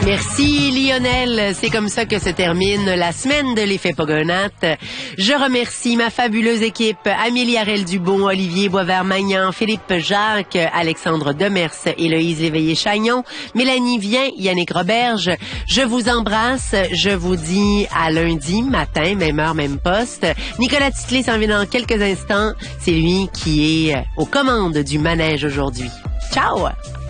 Merci Lionel, c'est comme ça que se termine la semaine de l'effet Pogonat. Je remercie ma fabuleuse équipe, Amélie Harel-Dubon, Olivier Boisvert-Magnan, Philippe Jacques, Alexandre Demers, Héloïse Léveillé-Chagnon, Mélanie Vien, Yannick Roberge. Je vous embrasse, je vous dis à lundi matin, même heure, même poste. Nicolas Titley s'en vient dans quelques instants, c'est lui qui est aux commandes du manège aujourd'hui. Ciao!